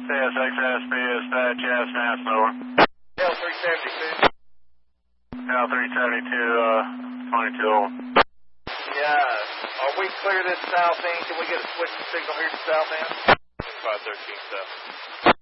CSXSB dispatch, yes, NASM over. L372. L372, 22 over. Yeah, are we clear this south end? Can we get a switching signal here to south end? 513 south.